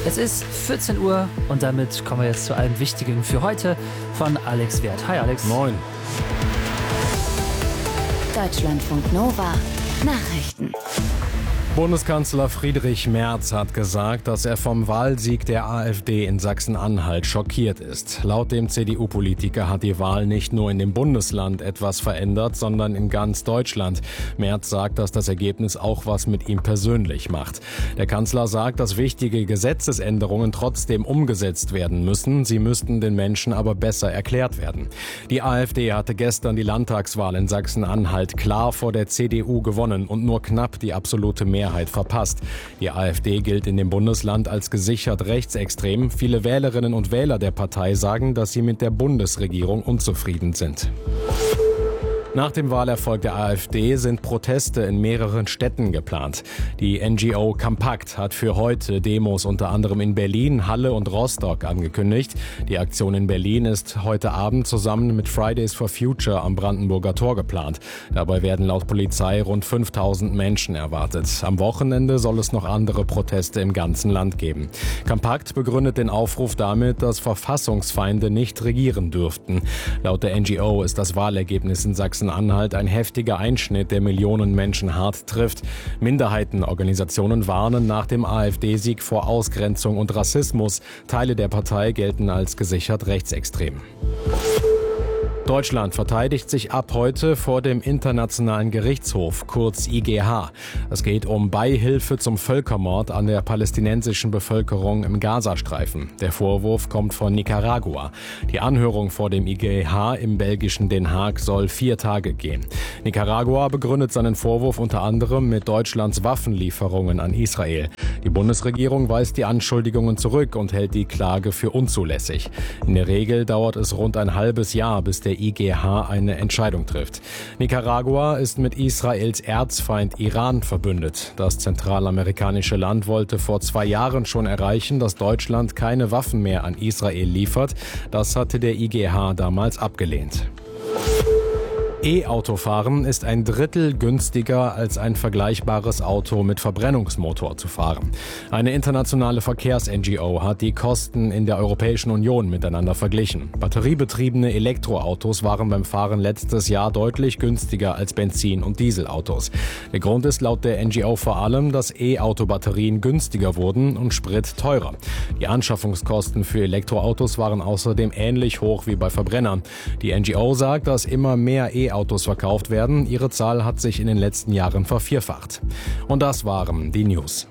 Es ist 14 Uhr und damit kommen wir jetzt zu allem Wichtigen für heute von Alex Wert. Hi Alex. Moin. Deutschlandfunk Nova Nachrichten. Bundeskanzler Friedrich Merz hat gesagt, dass er vom Wahlsieg der AfD in Sachsen-Anhalt schockiert ist. Laut dem CDU-Politiker hat die Wahl nicht nur in dem Bundesland etwas verändert, sondern in ganz Deutschland. Merz sagt, dass das Ergebnis auch was mit ihm persönlich macht. Der Kanzler sagt, dass wichtige Gesetzesänderungen trotzdem umgesetzt werden müssen. Sie müssten den Menschen aber besser erklärt werden. Die AfD hatte gestern die Landtagswahl in Sachsen-Anhalt klar vor der CDU gewonnen und nur knapp die absolute Mehrheit verpasst. Die AfD gilt in dem Bundesland als gesichert rechtsextrem. Viele Wählerinnen und Wähler der Partei sagen, dass sie mit der Bundesregierung unzufrieden sind. Nach dem Wahlerfolg der AfD sind Proteste in mehreren Städten geplant. Die NGO Compact hat für heute Demos unter anderem in Berlin, Halle und Rostock angekündigt. Die Aktion in Berlin ist heute Abend zusammen mit Fridays for Future am Brandenburger Tor geplant. Dabei werden laut Polizei rund 5000 Menschen erwartet. Am Wochenende soll es noch andere Proteste im ganzen Land geben. Compact begründet den Aufruf damit, dass Verfassungsfeinde nicht regieren dürften. Laut der NGO ist das Wahlergebnis in Sachsen-Anhalt ein heftiger Einschnitt, der Millionen Menschen hart trifft. Minderheitenorganisationen warnen nach dem AfD-Sieg vor Ausgrenzung und Rassismus. Teile der Partei gelten als gesichert rechtsextrem. Deutschland verteidigt sich ab heute vor dem Internationalen Gerichtshof, kurz IGH. Es geht um Beihilfe zum Völkermord an der palästinensischen Bevölkerung im Gazastreifen. Der Vorwurf kommt von Nicaragua. Die Anhörung vor dem IGH im belgischen Den Haag soll 4 Tage gehen. Nicaragua begründet seinen Vorwurf unter anderem mit Deutschlands Waffenlieferungen an Israel. Die Bundesregierung weist die Anschuldigungen zurück und hält die Klage für unzulässig. In der Regel dauert es rund ein halbes Jahr, bis der IGH eine Entscheidung trifft. Nicaragua ist mit Israels Erzfeind Iran verbündet. Das zentralamerikanische Land wollte vor 2 Jahren schon erreichen, dass Deutschland keine Waffen mehr an Israel liefert. Das hatte der IGH damals abgelehnt. E-Autofahren ist 1/3 günstiger als ein vergleichbares Auto mit Verbrennungsmotor zu fahren. Eine internationale Verkehrs-NGO hat die Kosten in der Europäischen Union miteinander verglichen. Batteriebetriebene Elektroautos waren beim Fahren letztes Jahr deutlich günstiger als Benzin- und Dieselautos. Der Grund ist laut der NGO vor allem, dass E-Auto-Batterien günstiger wurden und Sprit teurer. Die Anschaffungskosten für Elektroautos waren außerdem ähnlich hoch wie bei Verbrennern. Die NGO sagt, dass immer mehr E-Autos verkauft werden. Ihre Zahl hat sich in den letzten Jahren vervierfacht. Und das waren die News.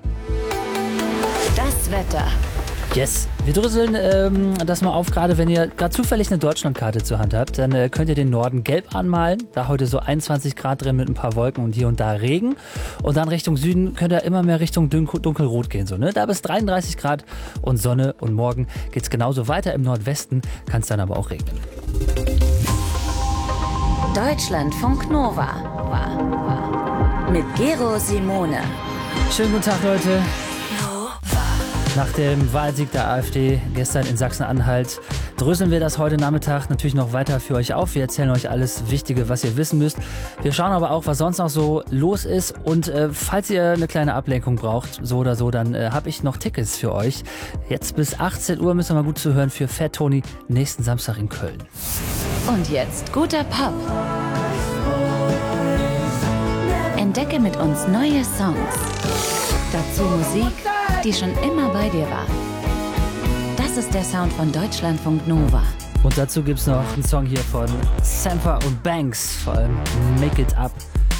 Das Wetter. Yes, wir drüsseln das mal auf, gerade wenn ihr gerade zufällig eine Deutschlandkarte zur Hand habt, dann könnt ihr den Norden gelb anmalen, da heute so 21 Grad drin mit ein paar Wolken und hier und da Regen. Und dann Richtung Süden könnt ihr immer mehr Richtung dunkelrot gehen, so, ne? Da bis 33 Grad und Sonne, und morgen geht's genauso weiter. Im Nordwesten kann es dann aber auch regnen. Deutschlandfunk Nova mit Gero Simone. Schönen guten Tag, Leute. Nach dem Wahlsieg der AfD gestern in Sachsen-Anhalt dröseln wir das heute Nachmittag natürlich noch weiter für euch auf. Wir erzählen euch alles Wichtige, was ihr wissen müsst. Wir schauen aber auch, was sonst noch so los ist. Und falls ihr eine kleine Ablenkung braucht, so oder so, dann habe ich noch Tickets für euch. Jetzt bis 18 Uhr müssen wir mal gut zuhören für Fat Tony nächsten Samstag in Köln. Und jetzt guter Pop. Entdecke mit uns neue Songs. Dazu Musik, die schon immer bei dir war. Das ist der Sound von Deutschlandfunk Nova. Und dazu gibt's noch einen Song hier von Sampha und Banks, vor allem Make It Up.